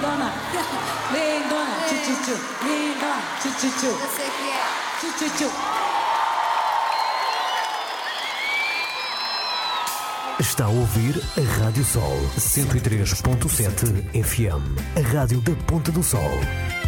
lindona. Lindona, tchu-tchu-tchu. Lindona, tchu-tchu-tchu. Eu sei que é. Tchu-tchu-tchu. Está a ouvir a Rádio Sol 103.7 FM, a rádio da Ponta do Sol.